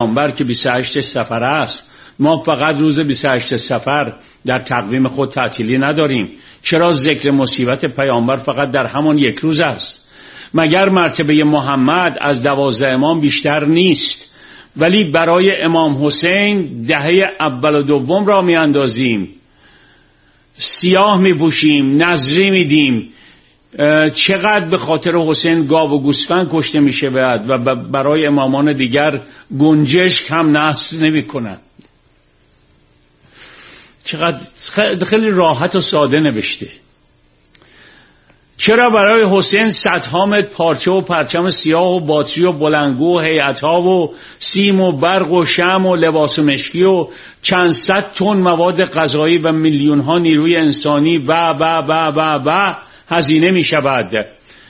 پیامبر که 28 صفر است، ما فقط روز 28 صفر در تقویم خود تعطیلی نداریم؟ چرا ذکر مصیبت پیامبر فقط در همان یک روز است؟ مگر مرتبه محمد از 12 امام بیشتر نیست؟ ولی برای امام حسین دهه اول و دوم را می اندازیم، سیاه می پوشیم، نذری می دیم. چقدر به خاطر حسین گاو و گوسفند کشته می شود و برای امامان دیگر گنجش کم نسل نمی کنند. چقدر خیلی راحت و ساده نوشته. چرا برای حسین صدها متر پارچه و پرچم سیاه و باتری و بلندگو و هیئت‌ها و سیم و برق و شمع و لباس مشکی و چند صد تن مواد غذایی و میلیون‌ها نیروی انسانی و هزینه می شود؟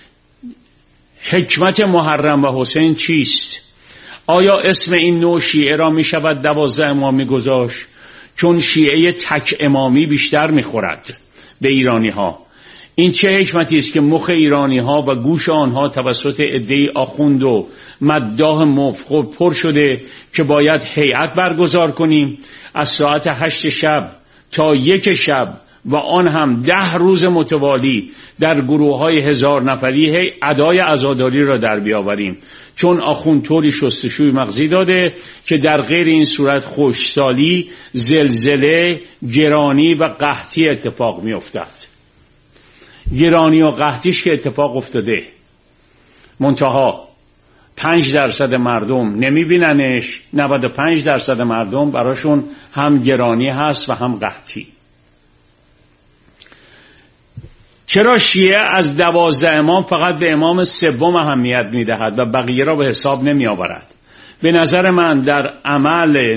حکمت محرم و حسین چیست؟ آیا اسم این نوع شیعه را می شود 12 امامی گذاشت؟ چون شیعه تک امامی بیشتر می خورد به ایرانی ها. این چه حکمتی است که مخ ایرانی ها و گوش آنها توسط عده‌ای آخوند و مداح مفقود پر شده که باید هیئت برگزار کنیم از ساعت 8 شب تا 1 شب و آن هم 10 روز متوالی در گروه‌های 1000 نفری ادای عزاداری را در بیاوریم، چون آخوند طوری شستشوی مغزی داده که در غیر این صورت خشکسالی، زلزله، گرانی و قحطی اتفاق می افتد. گرانی و قحطیش که اتفاق افتاده، منتها 5% مردم نمی بیننش، 95% مردم براشون هم گرانی هست و هم قحطی. چرا شیعه از 12 امام فقط به امام سوم اهمیت می دهد و بقیه را به حساب نمی آورد؟ به نظر من در عمل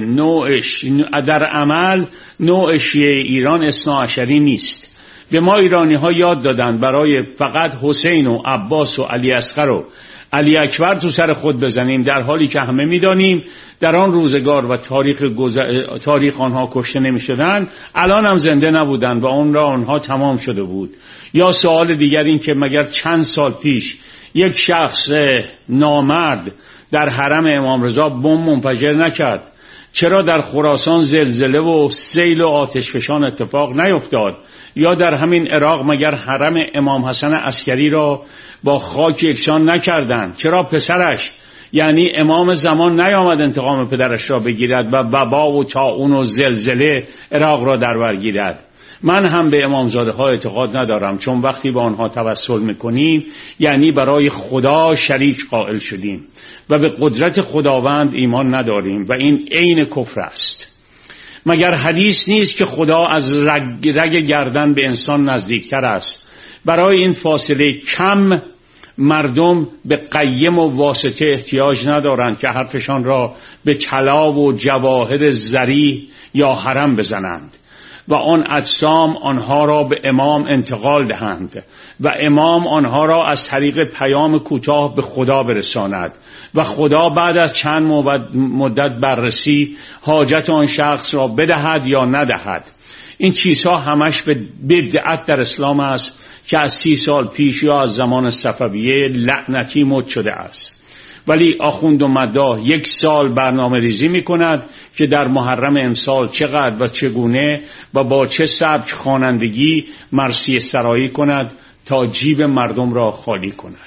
نوع شیعه ایران اثناعشری نیست. به ما ایرانی ها یاد دادن برای فقط حسین و عباس و علی اصغر و علی اکبر تو سر خود بزنیم، در حالی که همه می دانیم در آن روزگار و تاریخ آنها کشته نمی شدن، الان هم زنده نبودن و اون را آنها تمام شده بود. یا سوال دیگر این که مگر چند سال پیش یک شخص نامرد در حرم امام رضا بمب منفجر نکرد؟ چرا در خراسان زلزله و سیل و آتشفشان اتفاق نیفتاد؟ یا در همین عراق مگر حرم امام حسن عسکری را با خاک یکسان نکردند؟ چرا پسرش یعنی امام زمان نیامد انتقام پدرش را بگیرد و وبا و طاعون و زلزله عراق را در بر گیرد؟ من هم به امامزاده ها اعتقاد ندارم، چون وقتی با آنها توسل میکنیم یعنی برای خدا شریک قائل شدیم و به قدرت خداوند ایمان نداریم و این عین کفر است. مگر حدیث نیست که خدا از رگ گردن به انسان نزدیکتر است؟ برای این فاصله کم مردم به قیم و واسطه احتیاج ندارند که حرفشان را به طلا و جواهر زری یا حرم بزنند و آن اجسام آنها را به امام انتقال دهند و امام آنها را از طریق پیام کوتاه به خدا برساند و خدا بعد از چند مدت بررسی حاجت آن شخص را بدهد یا ندهد. این چیزها همش به بدعت در اسلام است که از 30 سال پیش یا از زمان صفویه لعنتی مد شده است. ولی آخوند و مداح 1 سال برنامه ریزی می کند که در محرم امسال چقدر و چگونه و با چه سبک خوانندگی مرثیه سرایی کند تا جیب مردم را خالی کند.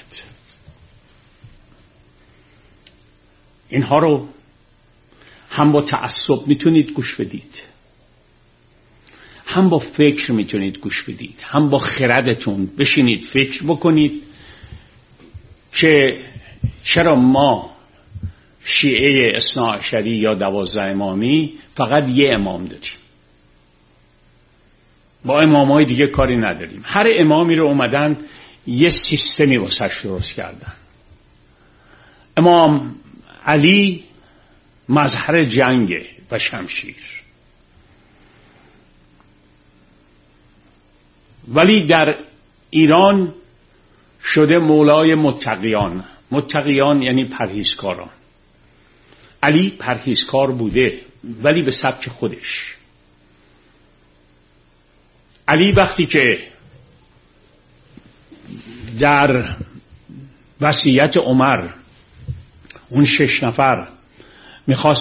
اینها رو هم با تعصب میتونید گوش بدید، هم با فکر میتونید گوش بدید، هم با خردتون بشینید فکر بکنید که چرا ما شیعه اثناعشری یا 12 امامی فقط یه امام داریم، با امامای دیگه کاری نداریم. هر امامی رو اومدن یه سیستمی واسش درست کردن. امام علی مظهر جنگ و شمشیر، ولی در ایران شده مولای متقیان. متقیان یعنی پرهیزکاران. علی پرهیزکار بوده ولی به سبک خودش. علی وقتی که در وصیت عمر اون 6 نفر میخواست